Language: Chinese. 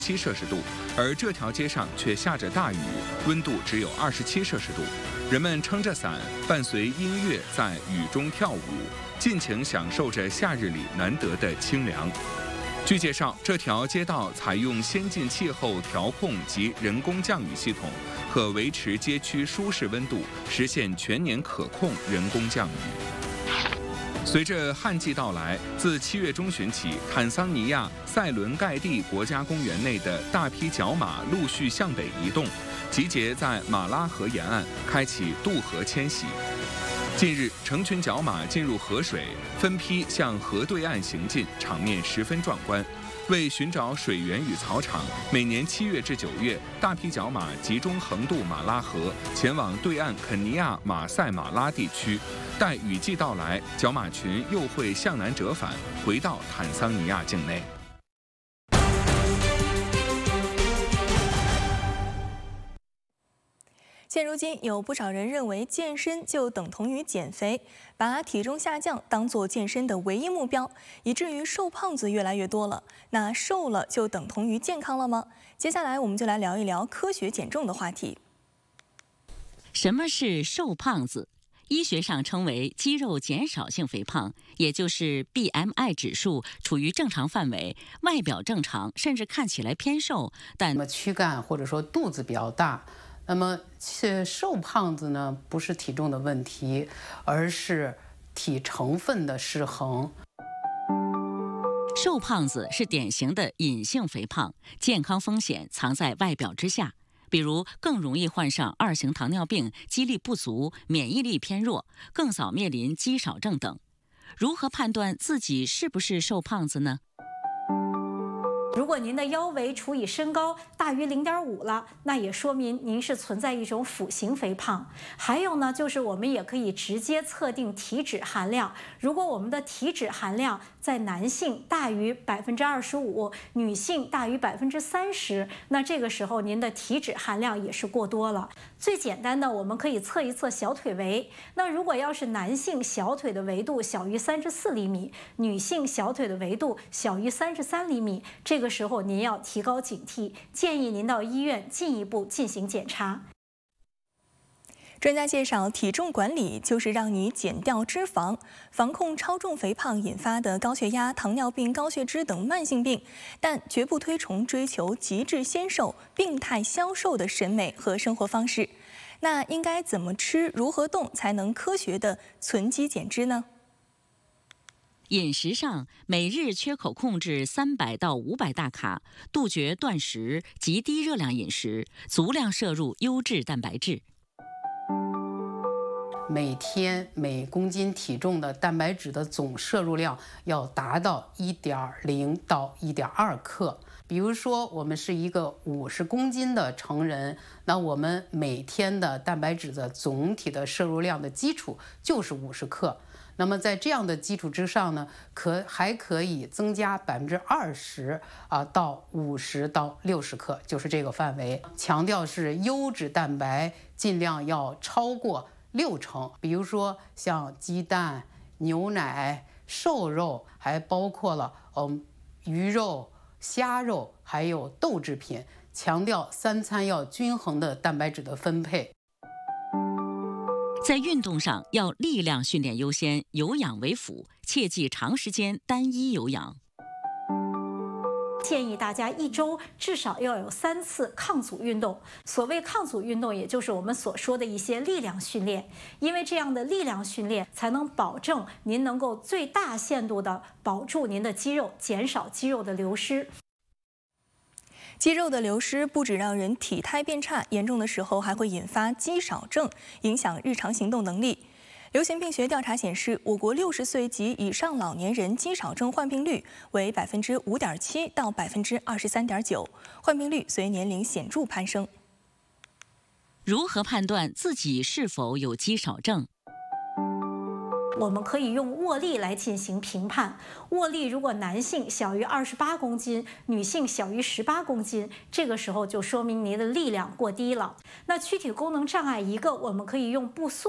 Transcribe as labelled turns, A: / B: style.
A: 7°C，而这条街上却下着大雨，温度只有27°C。人们撑着伞，伴随音乐在雨中跳舞，尽情享受着夏日里难得的清凉。据介绍，这条街道采用先进气候调控及人工降雨系统，可维持街区舒适温度，实现全年可控人工降雨。随着旱季到来，自7月中旬起，坦桑尼亚塞伦盖蒂国家公园内的大批角马陆续向北移动，集结在马拉河沿岸，开启渡河迁徙。近日，成群角马进入河水，分批向河对岸行进，场面十分壮观。为寻找水源与草场，每年7月至9月，大批角马集中横渡马拉河，前往对岸肯尼亚马赛马拉地区。待雨季到来，角马群又会向南折返，回到坦桑尼亚境内。
B: 现如今，有不少人认为健身就等同于减肥，把体重下降当作健身的唯一目标，以至于瘦胖子越来越多了。那瘦了就等同于健康了吗？接下来我们就来聊一聊科学减重的话题。
C: 什么是瘦胖子？医学上称为肌肉减少性肥胖，也就是 BMI 指数处于正常范围，外表正常，甚至看起来偏瘦，但
D: 躯干或者说肚子比较大。那么瘦胖子呢，不是体重的问题，而是体成分的失衡。
C: 瘦胖子是典型的隐性肥胖，健康风险藏在外表之下，比如更容易患上2型糖尿病、肌力不足、免疫力偏弱，更早面临肌少症等。如何判断自己是不是瘦胖子呢？
E: 如果您的腰围除以身高大于0.5了，那也说明您是存在一种腹型肥胖。还有呢，就是我们也可以直接测定体脂含量。如果我们的体脂含量在男性大于25%，女性大于30%，那这个时候您的体脂含量也是过多了。最简单的，我们可以测一测小腿围。那如果要是男性小腿的围度小于34厘米，女性小腿的围度小于33厘米，这个时候您要提高警惕，建议您到医院进一步进行检查。
B: 专家介绍，体重管理就是让你减掉脂肪，防控超重肥胖引发的高血压、糖尿病、高血脂等慢性病，但绝不推崇追求极致纤瘦、病态消瘦的审美和生活方式。那应该怎么吃、如何动才能科学的存肌减脂呢？
C: 饮食上，每日缺口控制300到500大卡，杜绝断食，极低热量饮食，足量摄入优质蛋白质。
D: 每天每公斤体重的蛋白质的总摄入量要达到1.0到1.2克。比如说，我们是一个50公斤的成人，那我们每天的蛋白质的总体的摄入量的基础就是50克。那么在这样的基础之上呢，还可以增加20%到50到60克，就是这个范围。强调是优质蛋白，尽量要超过60%。比如说像鸡蛋、牛奶、瘦肉，还包括了鱼肉、虾肉，还有豆制品。强调3餐要均衡的蛋白质的分配。
C: 在运动上，要力量训练优先，有氧为辅，切忌长时间单一有氧。
E: 建议大家1周至少要有3次抗阻运动。所谓抗阻运动，也就是我们所说的一些力量训练，因为这样的力量训练才能保证您能够最大限度地保住您的肌肉，减少肌肉的流失。
B: 肌肉的流失不止让人体态变差，严重的时候还会引发肌少症，影响日常行动能力。流行病学调查显示，我国60岁及以上老年人肌少症患病率为5.7%到23.9%，患病率随年龄显著攀升。
C: 如何判断自己是否有肌少症？
E: 我们可以用握力来进行评判。握力如果男性小于28公斤，女性小于18公斤，这个时候就说明您的力量过低了。那躯体功能障碍1个，我们可以用步速